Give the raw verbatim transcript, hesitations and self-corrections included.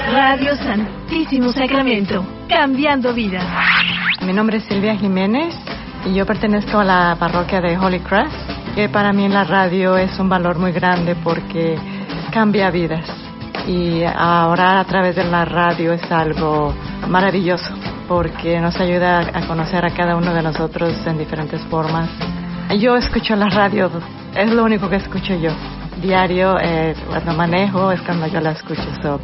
Radio Santísimo Sacramento, cambiando vidas. Mi nombre es Silvia Jiménez y yo pertenezco a la parroquia de Holy Cross, que para mí la radio es un valor muy grande porque cambia vidas. Y a orar a través de la radio es algo maravilloso porque nos ayuda a conocer a cada uno de nosotros en diferentes formas. Yo escucho la radio, es lo único que escucho yo. Diario, eh, cuando manejo, es cuando yo la escucho. So,